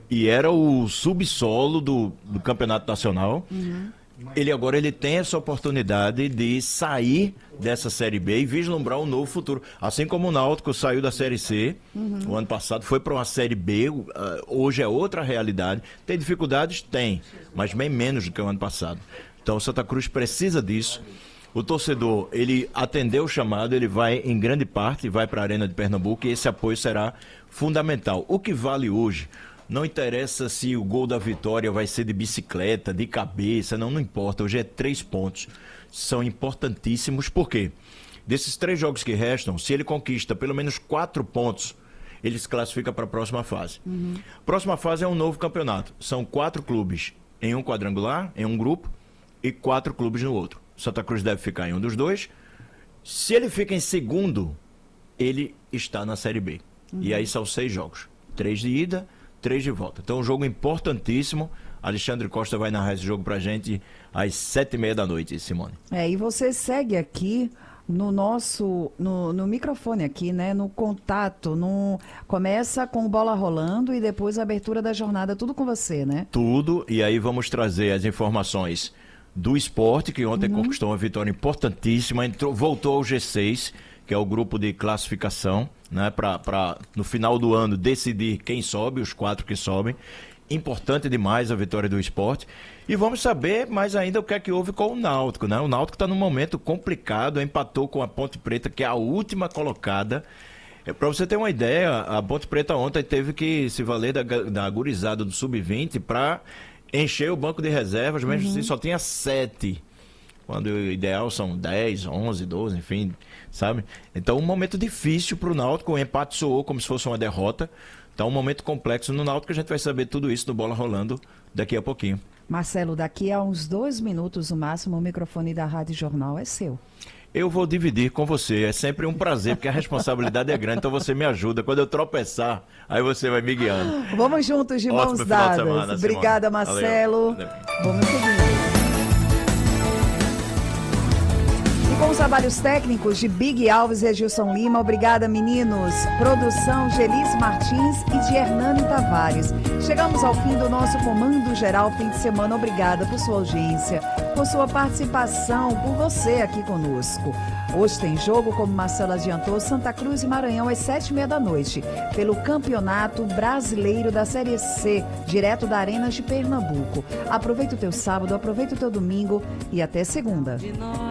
e era o subsolo do Campeonato Nacional. Ele tem essa oportunidade de sair dessa Série B e vislumbrar um novo futuro. Assim como o Náutico saiu da Série C o ano passado, foi para uma Série B, hoje é outra realidade. Tem dificuldades? Tem, mas bem menos do que o ano passado. Então o Santa Cruz precisa disso. O torcedor, ele atendeu o chamado, ele vai em grande parte, vai para a Arena de Pernambuco e esse apoio será fundamental. O que vale hoje, não interessa se o gol da vitória vai ser de bicicleta, de cabeça, não importa. Hoje é 3 pontos. São importantíssimos, por quê? Desses 3 jogos que restam, se ele conquista pelo menos 4 pontos, ele se classifica para a próxima fase. Próxima fase é um novo campeonato. São 4 clubes em um quadrangular, em um grupo, e 4 clubes no outro. Santa Cruz deve ficar em um dos 2. Se ele fica em segundo, ele está na Série B. E aí são 6 jogos. 3 de ida, 3 de volta. Então, um jogo importantíssimo. Alexandre Costa vai narrar esse jogo pra gente às 7h30 da noite, Simone. E você segue aqui no nosso, no microfone aqui, né? No contato, começa com bola rolando e depois a abertura da jornada, tudo com você, né? Tudo, e aí vamos trazer as informações do Sport, que ontem conquistou uma vitória importantíssima, voltou ao G6, que é o grupo de classificação, né, para no final do ano decidir quem sobe, os 4 que sobem. Importante demais a vitória do Sport. E vamos saber mais ainda o que é que houve com o Náutico, né? O Náutico está num momento complicado, empatou com a Ponte Preta, que é a última colocada. Para você ter uma ideia, a Ponte Preta ontem teve que se valer da gurizada do Sub-20 para encher o banco de reservas, mesmo assim só tinha 7. Quando o ideal são 10, 11, 12, enfim, sabe? Então, um momento difícil para o Náutico, o empate soou como se fosse uma derrota. Então, um momento complexo no Náutico, a gente vai saber tudo isso no Bola Rolando daqui a pouquinho. Marcelo, daqui a uns 2 minutos no máximo, o microfone da Rádio Jornal é seu. Eu vou dividir com você, é sempre um prazer, porque a responsabilidade é grande, então você me ajuda. Quando eu tropeçar, aí você vai me guiando. Vamos juntos, de mãos dadas. Obrigada, Marcelo. Valeu. Vamos seguir. Com os trabalhos técnicos de Big Alves e Edilson Lima, obrigada, meninos. Produção Gelis Martins e de Hernani Tavares. Chegamos ao fim do nosso Comando Geral Fim de Semana. Obrigada por sua audiência, por sua participação, por você aqui conosco. Hoje tem jogo, como Marcelo adiantou, Santa Cruz e Maranhão às 7h30 da noite, pelo Campeonato Brasileiro da Série C, direto da Arena de Pernambuco. Aproveita o teu sábado, aproveita o teu domingo e até segunda.